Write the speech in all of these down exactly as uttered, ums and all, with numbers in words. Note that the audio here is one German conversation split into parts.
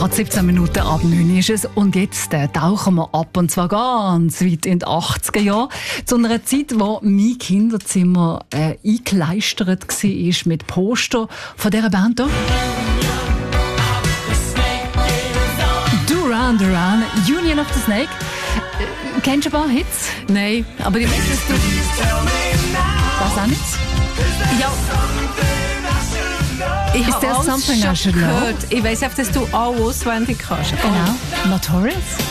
Gerade siebzehn Minuten ab neun ist es. Und jetzt äh, tauchen wir ab, und zwar ganz weit in die achtziger Jahre. Zu einer Zeit, wo mein Kinderzimmer äh, eingekleistert war mit Poster von dieser Band hier. Duran Duran, Union of the Snake. Äh, kennst du ein paar Hits? Nein, aber ich weiß, dass du... Was auch nicht? Ja... Ich Ist der Something I Should Know? gehört. Ich weiss einfach, dass du alle auswendig kannst. Genau. Notorious?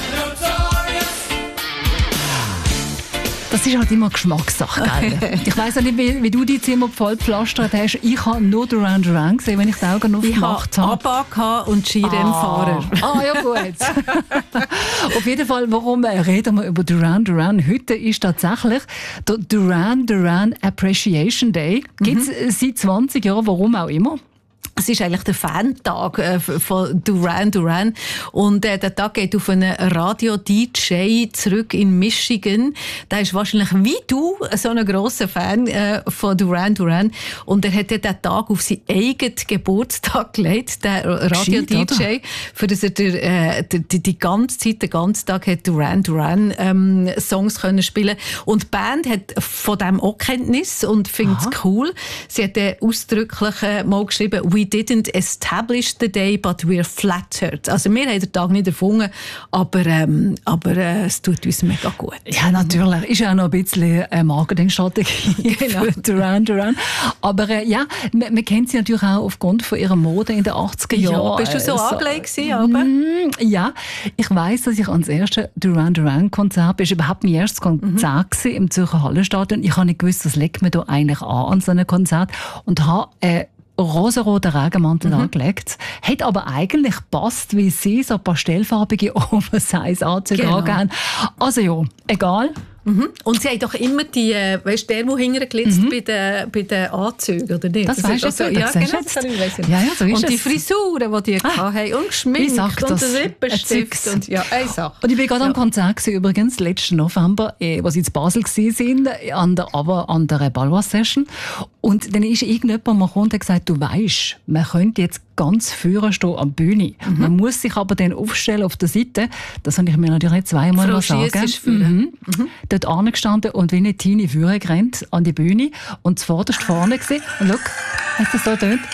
Das ist halt immer Geschmackssache, gell? Ich weiss auch nicht, wie, wie du dein Zimmer voll gepflastert hast. Ich habe nur Duran Duran gesehen, wenn ich die Augen aufgemacht habe. Ich hatte ABBA und Skirennfahrer. Ah. ah, ja gut. Auf jeden Fall, warum reden wir über Duran Duran? Heute ist tatsächlich der Duran Duran Appreciation Day. Gibt es mhm. seit zwanzig Jahren, warum auch immer. Es ist eigentlich der Fantag äh, von Duran Duran. Und äh, der Tag geht auf einen Radio-D J zurück in Michigan. Der ist wahrscheinlich wie du so ein grosser Fan äh, von Duran Duran. Und er hat den Tag auf seinen eigenen Geburtstag gelegt, der Radio-D J, für das er der, äh, die, die ganze Zeit, den ganzen Tag hat Duran Duran ähm, Songs können spielen. Und die Band hat von dem auch Kenntnis und findet es cool. Sie hat äh, ausdrücklich äh, mal geschrieben, «We didn't establish the day, but we're flattered». Also wir haben den Tag nicht erfunden, aber, ähm, aber äh, es tut uns mega gut. Ja, natürlich. Ist ja auch noch ein bisschen eine Marketingstrategie genau. für Duran Duran. Aber äh, ja, man, man kennt sie natürlich auch aufgrund von ihrer Mode in den achtziger Jahren. Ja, bist du so äh, angelegt so, gewesen, mm, Ja, ich weiss, dass ich ans erste Duran Duran Konzert, das war überhaupt mein erstes Konzert mhm. im Zürcher Hallenstadion. Ich habe nicht gewusst, was legt man da eigentlich an an so einem Konzert, und habe äh, rosaroten Regenmantel mhm. angelegt. Hat aber eigentlich gepasst, wie sie so pastellfarbige Oversize-Anzüge genau. angehen. Also ja, egal. Mhm. Und sie haben doch immer die, äh, weißt du, der, der hinten glitzt mhm. bei den, bei den Anzügen, oder nicht? Das, das weißt du also, ja, das genau, jetzt. das ich weiss. Ja, ja, so ist und es. die Frisuren, die die ah, hatten, und geschminkt und das, der Lippenstift. Und, ja, eine Sache. Und ich bin gerade ja. am Konzert gewesen, übrigens, letzten November, eh, wo sie in Basel waren, an der, aber an der Balwas-Session. Und dann ist irgendjemand mal gekommen und hat gesagt, du weisst, man könnte jetzt ganz vorne stehen an der Bühne. Mhm. Man muss sich aber dann aufstellen auf der Seite. Das habe ich mir natürlich nicht zweimal mal sagen. Mhm. Mhm. Dort angestanden und wie eine Teenie vorne gerannt an die Bühne und zuvorderst vorne gesehen. Und schau, hast du das da tönt?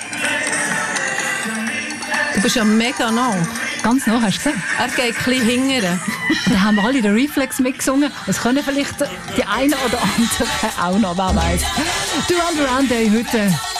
Du bist ja mega nah. Ganz nah, hast du gesehen? Er geht ein bisschen hingern. Da haben wir alle den Reflex mitgesungen. Das können vielleicht die einen oder anderen auch noch, wer weiß. Duran Duran Day heute.